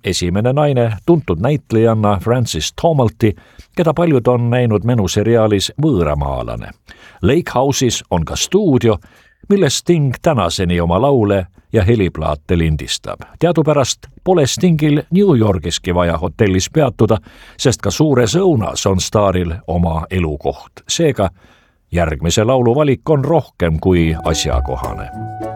esimene naine tuntud näitlejanna Frances Tomalti, keda paljud on näinud menuseriaalis Võõramaalane. Lake House'is on ka stuudio, milles Sting tänaseni oma laule ja heliplaate lindistab. Teadupärast pole Stingil New Yorgiski vaja hotellis peatuda, sest ka Suures õunas on staaril oma elukoht. Seega järgmise laulu valik on rohkem kui asjakohane.